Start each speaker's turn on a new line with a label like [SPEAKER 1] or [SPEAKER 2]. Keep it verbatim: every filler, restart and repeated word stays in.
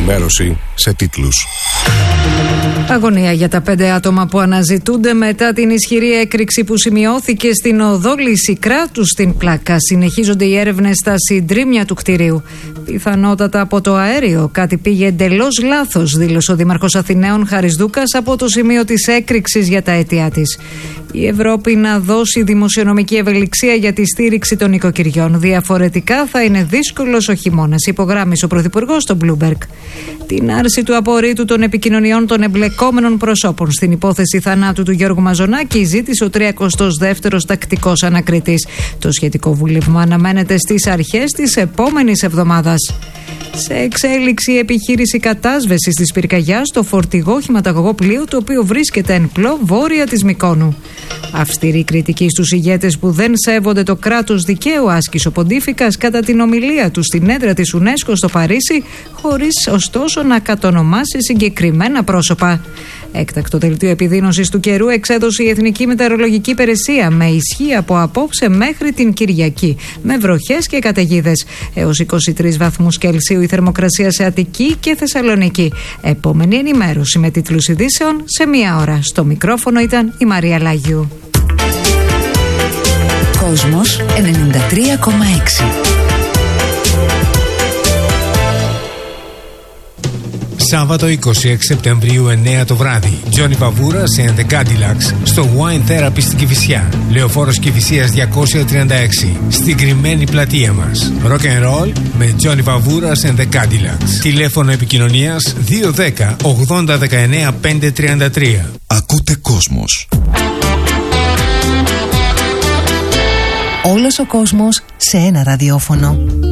[SPEAKER 1] Ενημέρωση σε τίτλους.
[SPEAKER 2] Αγωνία για τα πέντε άτομα που αναζητούνται μετά την ισχυρή έκρηξη που σημειώθηκε στην οδό Λυσικράτου στην Πλάκα. Συνεχίζονται οι έρευνες στα συντρίμμια του κτηρίου. Πιθανότατα από το αέριο. Κάτι πήγε εντελώς λάθος, δήλωσε ο Δήμαρχος Αθηναίων Χάρης Δούκας από το σημείο της έκρηξης για τα αίτια της. Η Ευρώπη να δώσει δημοσιονομική ευελιξία για τη στήριξη των οικοκυριών. Διαφορετικά θα είναι δύσκολος ο χειμώνας, υπογράμμισε ο Πρωθυπουργός στο Bloomberg. Την άρση του απορρίτου των επικοινωνιών των εμπλεκόμενων προσώπων στην υπόθεση θανάτου του Γιώργου Μαζονάκη ζήτησε ο τριακοστός δεύτερος τακτικός ανακριτής. Το σχετικό βούλευμα αναμένεται στις αρχές της επόμενης εβδομάδας. Σε εξέλιξη η επιχείρηση κατάσβεσης της πυρκαγιάς στο φορτηγό χηματαγωγό πλοίο, το οποίο βρίσκεται εν πλώ βόρεια της Μυκόνου. Αυστηρή κριτική στους ηγέτες που δεν σέβονται το κράτος δικαίου άσκησε ο Ποντίφικας κατά την ομιλία του στην έδρα της UNESCO στο Παρίσι, χωρίς ωστόσο να κατονομάσει συγκεκριμένα πρόσωπα. Έκτακτο δελτίο επιδείνωσης του καιρού εξέδωσε η Εθνική Μετεωρολογική Υπηρεσία με ισχύ από απόψε μέχρι την Κυριακή, με βροχές και καταιγίδες. Έως είκοσι τρεις βαθμούς Κελσίου η θερμοκρασία σε Αττική και Θεσσαλονίκη. Επόμενη ενημέρωση με τίτλους ειδήσεων σε μία ώρα. Στο μικρόφωνο ήταν η Μαρία Λάγιου.
[SPEAKER 3] Κόσμος ενενήντα τρία κόμμα έξι.
[SPEAKER 4] Σάββατο είκοσι έξι Σεπτεμβρίου εννέα το βράδυ. Τζόνι Βαβούρας and the Cadillacs στο Wine Therapy στην Κηφισιά. Λεωφόρος Κηφισίας διακόσια τριάντα έξι. Στην κρυμμένη πλατεία μας. Rock and Roll με Τζόνι Βαβούρας and the Cadillacs. Τηλέφωνο επικοινωνίας δύο δέκα ογδόντα δεκαεννέα πεντακόσια τριάντα τρία.
[SPEAKER 1] Ακούτε Κόσμος.
[SPEAKER 3] Όλος ο κόσμος σε ένα ραδιόφωνο.